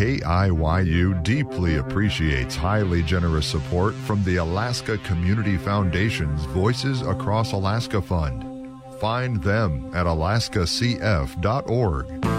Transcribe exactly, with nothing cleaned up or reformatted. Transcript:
K I Y U deeply appreciates highly generous support from the Alaska Community Foundation's Voices Across Alaska Fund. Find them at alaska c f dot org.